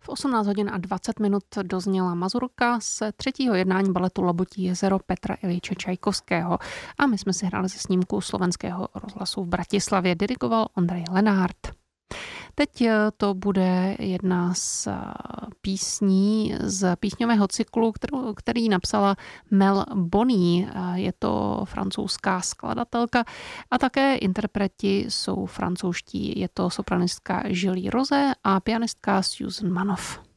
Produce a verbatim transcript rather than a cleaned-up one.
V osmnáct hodin a dvacet minut dozněla mazurka z třetího jednání baletu Labutí jezero Petra Iljiče Čajkovského a my jsme si hráli ze snímku Slovenského rozhlasu v Bratislavě. Dirigoval Ondrej Lenárt. Teď to bude jedna z písní z písňového cyklu, kterou, který napsala Mel Bonny. Je to francouzská skladatelka a také interpreti jsou francouzští. Je to sopranistka Julie Rose a pianistka Susan Manoff.